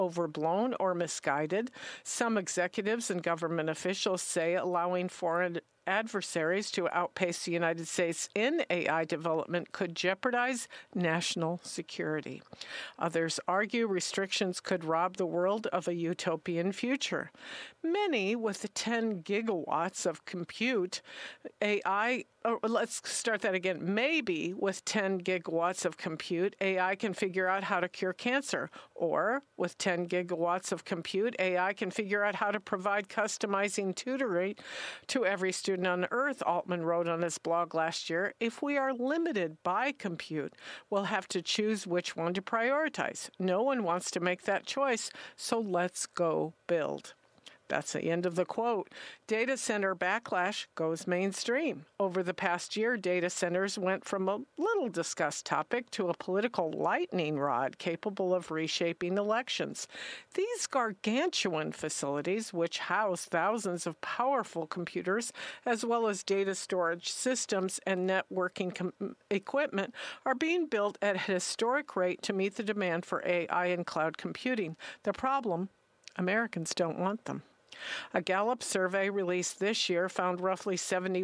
overblown or misguided. Some executives and government officials say allowing foreign adversaries to outpace the United States in AI development could jeopardize national security. Others argue restrictions could rob the world of a utopian future. Many with 10 gigawatts of compute, let's start that again. Maybe with 10 gigawatts of compute, AI can figure out how to cure cancer. Or with 10 gigawatts of compute, AI can figure out how to provide customizing tutoring to every student on Earth, Altman wrote on his blog last year. If we are limited by compute, we'll have to choose which one to prioritize. No one wants to make that choice, so let's go build. That's the end of the quote. Data center backlash goes mainstream. Over the past year, data centers went from a little discussed topic to a political lightning rod capable of reshaping elections. These gargantuan facilities, which house thousands of powerful computers, as well as data storage systems and networking equipment, are being built at a historic rate to meet the demand for AI and cloud computing. The problem, Americans don't want them. A Gallup survey released this year found roughly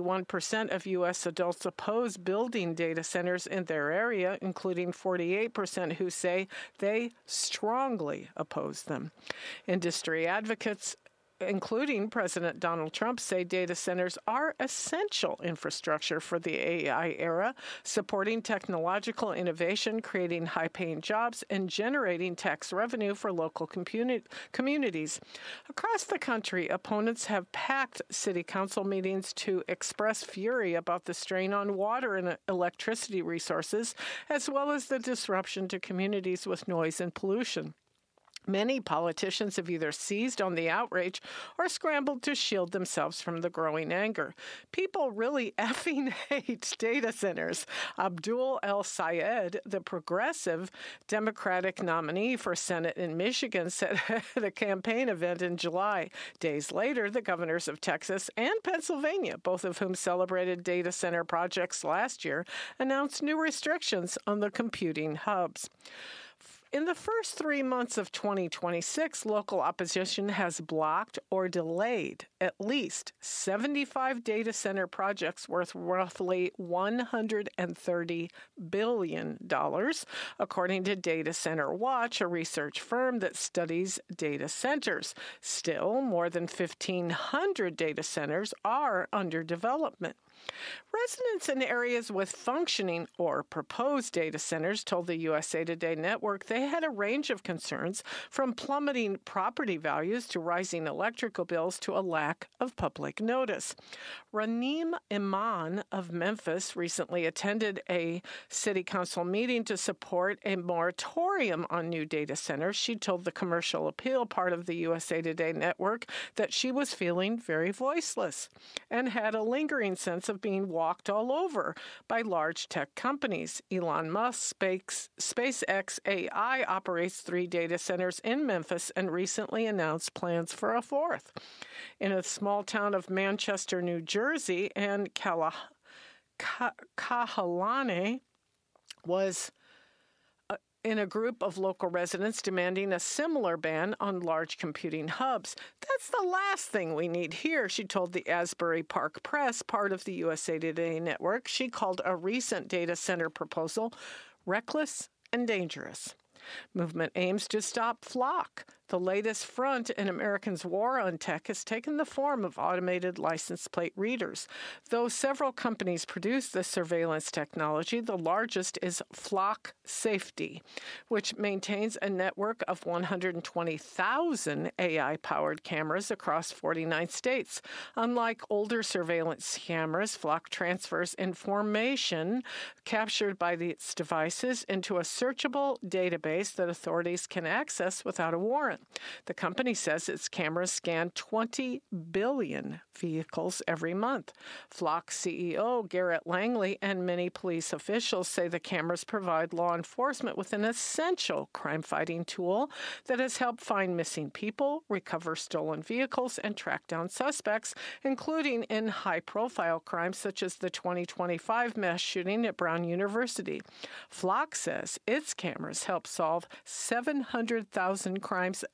71% of U.S. adults oppose building data centers in their area, including 48% who say they strongly oppose them. Industry advocates, including President Donald Trump, say data centers are essential infrastructure for the AI era, supporting technological innovation, creating high-paying jobs, and generating tax revenue for local communities. Across the country, opponents have packed city council meetings to express fury about the strain on water and electricity resources, as well as the disruption to communities with noise and pollution. Many politicians have either seized on the outrage or scrambled to shield themselves from the growing anger. People really effing hate data centers. Abdul El-Sayed, the progressive Democratic nominee for Senate in Michigan, said at a campaign event in July. Days later, the governors of Texas and Pennsylvania, both of whom celebrated data center projects last year, announced new restrictions on the computing hubs. In the first 3 months of 2026, local opposition has blocked or delayed at least 75 data center projects worth roughly $130 billion, according to Data Center Watch, a research firm that studies data centers. Still, more than 1,500 data centers are under development. Residents in areas with functioning or proposed data centers told the USA Today network they had a range of concerns, from plummeting property values to rising electrical bills to a lack of public notice. Raneem Iman of Memphis recently attended a city council meeting to support a moratorium on new data centers. She told the Commercial Appeal, part of the USA Today network, that she was feeling very voiceless and had a lingering sense of being walked all over by large tech companies. Elon Musk, SpaceX AI operates 3 data centers in Memphis and recently announced plans for a 4th. In a small town of Manchester, New Jersey, and Kahalane was in a group of local residents demanding a similar ban on large computing hubs. That's the last thing we need here, she told the Asbury Park Press, part of the USA Today network. She called a recent data center proposal reckless and dangerous. Movement aims to stop Flock. The latest front in Americans' war on tech has taken the form of automated license plate readers. Though several companies produce this surveillance technology, the largest is Flock Safety, which maintains a network of 120,000 AI-powered cameras across 49 states. Unlike older surveillance cameras, Flock transfers information captured by its devices into a searchable database that authorities can access without a warrant. The company says its cameras scan 20 billion vehicles every month. Flock CEO Garrett Langley and many police officials say the cameras provide law enforcement with an essential crime-fighting tool that has helped find missing people, recover stolen vehicles, and track down suspects, including in high-profile crimes such as the 2025 mass shooting at Brown University. Flock says its cameras help solve 700,000 crimes